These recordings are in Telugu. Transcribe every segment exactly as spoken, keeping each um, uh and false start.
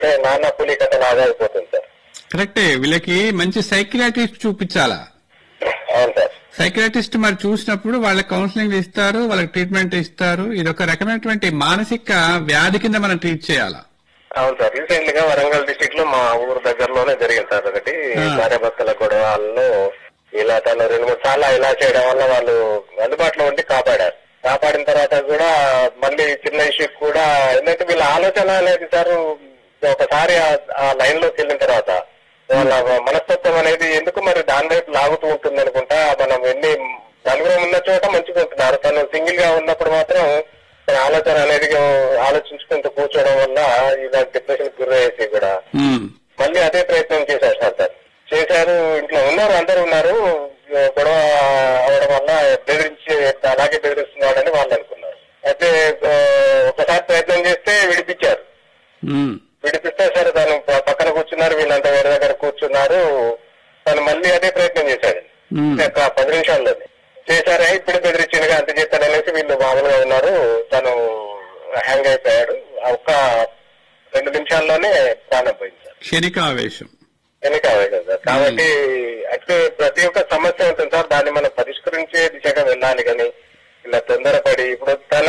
నాన్న పులి కథ లాగా అయిపోతుంది సార్. కరెక్టే. వీళ్ళకి మంచి సైకియాట్రిస్ట్ చూపించాలా. అవును సార్. సైకియాట్రిస్ట్ మరి చూసినప్పుడు వాళ్ళకి కౌన్సిలింగ్ ఇస్తారు, వాళ్ళకి ట్రీట్మెంట్ ఇస్తారు. ఇది ఒక రకమైనటువంటి మానసిక వ్యాధి కింద మనం ట్రీట్ చేయాలా. అవును సార్. రీసెంట్ గా వరంగల్ డిస్ట్రిక్ట్ లో మా ఊరు దగ్గరలోనే జరిగింది సార్ ఒకటి. భార్యాభర్తల గొడవల్లో ఇలా తను రెండు మూడు సార్లు ఇలా చేయడం వల్ల వాళ్ళు అందుబాటులో ఉండి కాపాడారు. కాపాడిన తర్వాత కూడా మళ్ళీ చిన్న ఇష్యూ కూడా ఏంటంటే వీళ్ళ ఆలోచన అనేది సార్ ఒకసారి ఆ లైన్ లోకి వెళ్ళిన తర్వాత వాళ్ళ మనస్తత్వం అనేది ఎందుకు మరి దాని వైపు లాగుతూ ఉంటుంది అనుకుంటా. మనం ఎన్ని నలుగురు ఉన్న చోట మంచిగా ఉంటున్నారు, తను సింగిల్ గా ఉన్నప్పుడు మాత్రం తన ఆలోచన అనేది ఆలోచించుకుంటూ కూర్చోవడం వల్ల ఇలా డిప్రెషన్ గురయ్యేసి కూడా మళ్ళీ అదే ప్రయత్నం చేశారు సార్. సార్ చేశారు, ఇంట్లో ఉన్నారు, అందరూ ఉన్నారు. గొడవ అవడం వల్ల బెదిరించి అలాగే బెదిరిస్తున్నాడని వాళ్ళు అనుకున్నారు. అయితే ఒకసారి ప్రయత్నం చేస్తే విడిపించారు. విడిపిస్తే సరే తను పక్కన కూర్చున్నారు, వీళ్ళంతా వేరే దగ్గర కూర్చున్నారు. తను మళ్ళీ అదే ప్రయత్నం చేశాడు ఒక పది నిమిషాల్లోనే చేశారు. ఇప్పుడు బెదిరించిందిగా అంత చేస్తాడనేసి వీళ్ళు మామూలుగా ఉన్నారు. తను హ్యాంగ్ అయిపోయాడు. ఒక్క రెండు నిమిషాల్లోనే ప్రాణం పోయింది సార్. క్షణిక ఆవేశం క్షణిక ఆవేశం సార్. కాబట్టి అయితే ప్రతి ఒక్క సమస్య ఉంటుంది సార్, దాన్ని మనం పరిష్కరించే దిశగా వెళ్ళాలి. కానీ ఇలా తొందరపడి ఇప్పుడు తన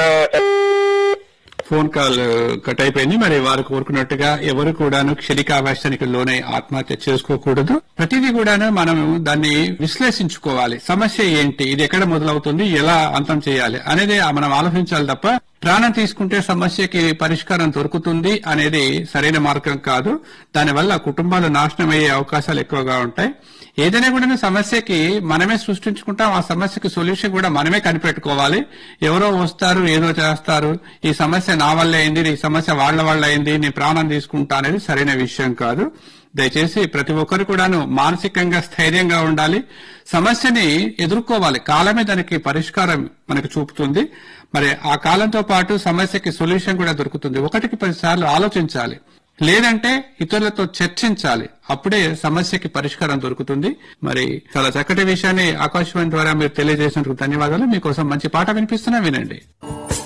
ఫోన్ కాల్ కట్ అయిపోయింది. మరి వారు కోరుకున్నట్టుగా ఎవరు కూడాను క్షణికావేశానికి లోనై ఆత్మహత్య చేసుకోకూడదు. ప్రతిదీ కూడాను మనం దాన్ని విశ్లేషించుకోవాలి. సమస్య ఏంటి, ఇది ఎక్కడ మొదలవుతుంది, ఎలా అంతం చేయాలి అనేది మనం ఆలోచించాలి తప్ప ప్రాణం తీసుకుంటే సమస్యకి పరిష్కారం దొరుకుతుంది అనేది సరైన మార్గం కాదు. దానివల్ల కుటుంబాలు నాశనం అయ్యే అవకాశాలు ఎక్కువగా ఉంటాయి. ఏదైనా కూడా సమస్యకి మనమే సృష్టించుకుంటాం, ఆ సమస్యకి సొల్యూషన్ కూడా మనమే కనిపెట్టుకోవాలి. ఎవరో వస్తారు, ఏదో చేస్తారు, ఈ సమస్య నా వల్ల అయింది, ఈ సమస్య వాళ్ల వల్ల అయింది, నేను ప్రాణం తీసుకుంటా అనేది సరైన విషయం కాదు. దయచేసి ప్రతి ఒక్కరు కూడాను మానసికంగా స్థైర్యంగా ఉండాలి. సమస్యని ఎదుర్కోవాలి. కాలమే దానికి పరిష్కారం మనకు చూపుతుంది. మరి ఆ కాలంతో పాటు సమస్యకి సొల్యూషన్ కూడా దొరుకుతుంది. ఒకటికి పది సార్లు ఆలోచించాలి, లేదంటే ఇతరులతో చర్చించాలి. అప్పుడే సమస్యకి పరిష్కారం దొరుకుతుంది. మరి చాలా చక్కటి విషయాన్ని ఆకాశవాణి ద్వారా మీరు తెలియజేసినందుకు ధన్యవాదాలు. మీకోసం మంచి పాట వినిపిస్తున్నా, వినండి.